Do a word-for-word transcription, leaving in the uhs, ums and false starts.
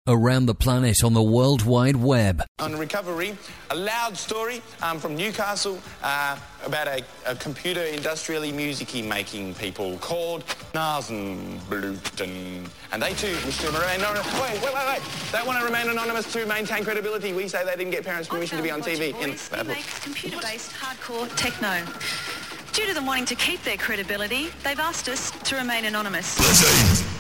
around the planet on the World Wide Web. On Recovery, a loud story um, from Newcastle uh, about a, a computer industrially musicy making people called Nasenbluten. And they too wish to remain anonymous. Wait, wait, wait, wait. They want to remain anonymous to maintain credibility. We say they didn't get parents' permission to be on T V. In he makes computer-based hardcore techno. Due to them wanting to keep their credibility, they've asked us to remain anonymous.